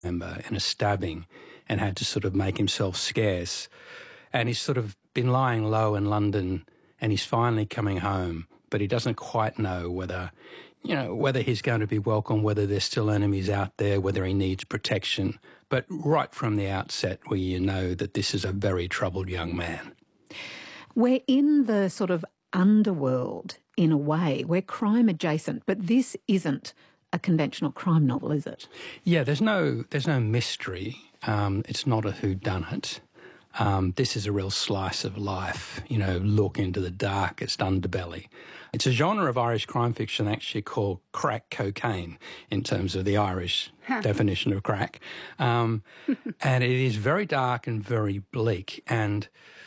member in a stabbing and had to sort of make himself scarce. And he's sort of been lying low in London and he's finally coming home, but he doesn't quite know whether he's going to be welcome, whether there's still enemies out there, whether he needs protection. But right from the outset, you know that this is a very troubled young man. We're in the sort of underworld in a way. We're crime adjacent, but this isn't a conventional crime novel, is it? Yeah, there's no mystery. It's not a whodunit. This is a real slice of life, look into the darkest underbelly. It's a genre of Irish crime fiction actually called crack cocaine in terms of the Irish definition of crack. And it is very dark and very bleak. And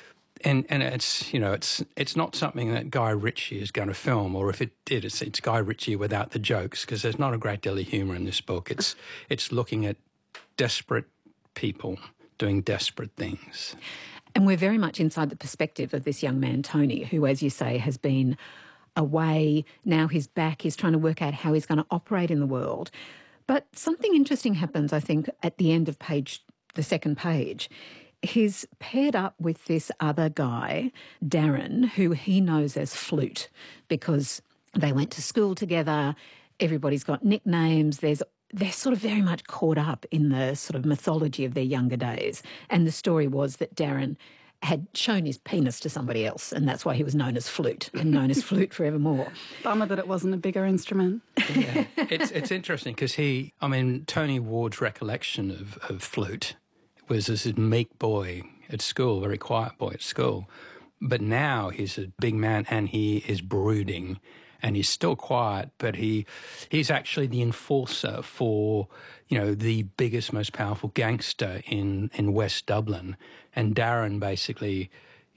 it's not something that Guy Ritchie is going to film, or if it did, it's Guy Ritchie without the jokes, because there's not a great deal of humour in this book. It's looking at desperate people doing desperate things. And we're very much inside the perspective of this young man, Tony, who, as you say, has been away. Now he's back. He's trying to work out how he's going to operate in the world. But something interesting happens, I think, at the end of the second page. He's paired up with this other guy, Darren, who he knows as Flute, because they went to school together. Everybody's got nicknames. They're sort of very much caught up in the sort of mythology of their younger days. And the story was that Darren had shown his penis to somebody else, and that's why he was known as Flute and known as Flute forevermore. Bummer that it wasn't a bigger instrument. Yeah. It's interesting because Tony Ward's recollection of Flute was as a meek boy at school, very quiet boy at school. But now he's a big man and he is brooding. And he's still quiet, but he's actually the enforcer for, the biggest, most powerful gangster in West Dublin. And Darren basically,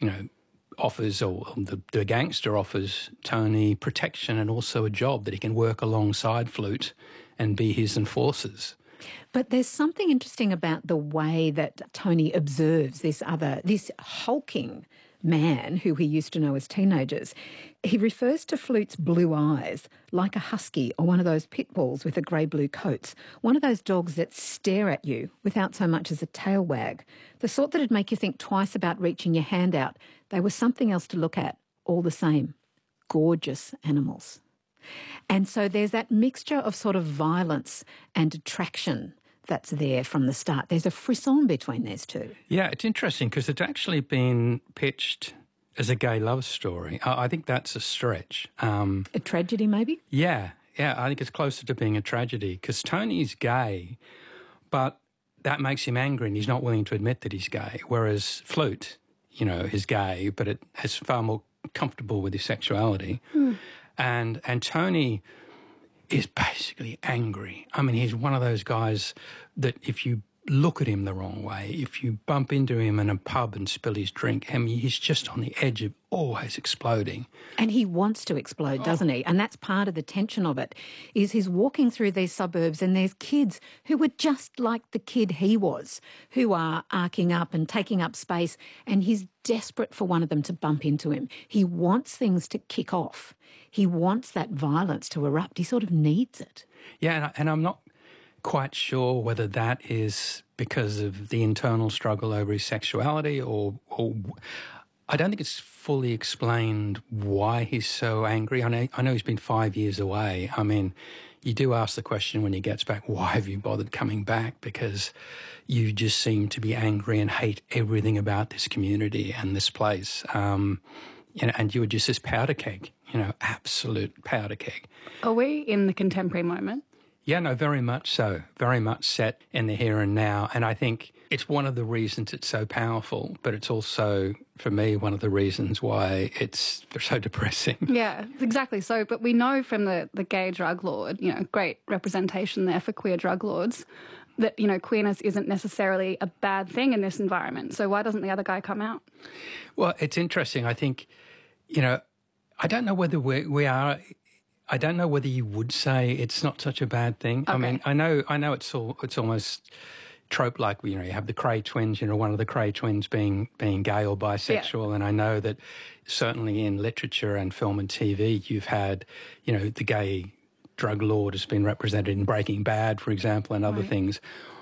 offers, or the gangster offers Tony protection and also a job that he can work alongside Flute and be his enforcers. But there's something interesting about the way that Tony observes this hulking man who he used to know as teenagers. He refers to Flute's blue eyes like a husky or one of those pit bulls with the grey-blue coats, one of those dogs that stare at you without so much as a tail wag, the sort that'd make you think twice about reaching your hand out. They were something else to look at, all the same. Gorgeous animals. And so there's that mixture of sort of violence and attraction that's there from the start. There's a frisson between these two. Yeah, it's interesting because it's actually been pitched as a gay love story. I think that's a stretch. A tragedy, maybe? Yeah, I think it's closer to being a tragedy because Tony's gay, but that makes him angry and he's not willing to admit that he's gay, whereas Flute, is gay, but it is far more comfortable with his sexuality. And Tony is basically angry. He's one of those guys that if you look at him the wrong way, if you bump into him in a pub and spill his drink, he's just on the edge of always exploding. And he wants to explode, doesn't he? And that's part of the tension of it, is he's walking through these suburbs and there's kids who were just like the kid he was, who are arcing up and taking up space, and he's desperate for one of them to bump into him. He wants things to kick off. He wants that violence to erupt. He sort of needs it. Yeah, and I'm not quite sure whether that is because of the internal struggle over his sexuality or I don't think it's fully explained why he's so angry. I know he's been 5 years away. You do ask the question when he gets back, why have you bothered coming back? Because you just seem to be angry and hate everything about this community and this place. And you were just this powder keg, absolute powder keg. Are we in the contemporary moment? Yeah, no, very much so. Very much set in the here and now. And I think it's one of the reasons it's so powerful, but it's also, for me, one of the reasons why it's so depressing. Yeah, exactly. So, but we know from the gay drug lord, great representation there for queer drug lords, that, queerness isn't necessarily a bad thing in this environment. So why doesn't the other guy come out? Well, it's interesting. I think, I don't know whether we are... I don't know whether you would say it's not such a bad thing. Okay. I know it's almost trope-like. You have the Kray twins. One of the Kray twins being gay or bisexual, and I know that certainly in literature and film and TV, you've had the gay drug lord has been represented in Breaking Bad, for example, and other things.